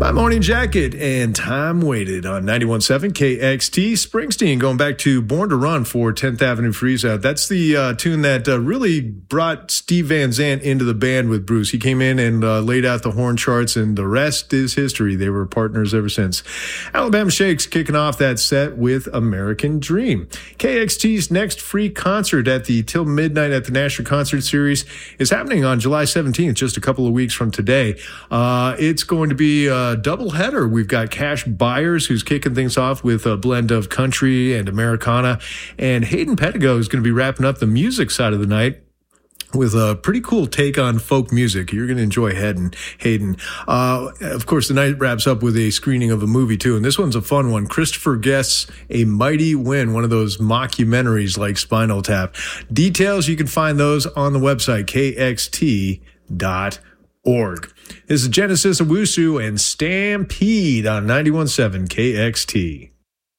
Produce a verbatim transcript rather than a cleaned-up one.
My Morning Jacket and Time Waited on ninety-one point seven K X T. Springsteen going back to Born to Run for tenth Avenue Freeze Out. That's the uh, tune that uh, really brought Steve Van Zandt into the band with Bruce. He came in and uh, laid out the horn charts, and the rest is history. They were partners ever since. Alabama Shakes kicking off that set with American Dream. K X T's next free concert at the Till Midnight at the National Concert Series is happening on July seventeenth, just a couple of weeks from today. Uh, it's going to be uh, a double header. We've got Cash Byers, who's kicking things off with a blend of country and Americana, and Hayden Pedigo is going to be wrapping up the music side of the night with a pretty cool take on folk music. You're going to enjoy Hayden. Hayden. Uh, of course, the night wraps up with a screening of a movie, too, and this one's a fun one. Christopher Guest's A Mighty Wind, one of those mockumentaries like Spinal Tap. Details, you can find those on the website, K X T dot org. This is Genesis Owusu and Stampede on ninety-one point seven K X T.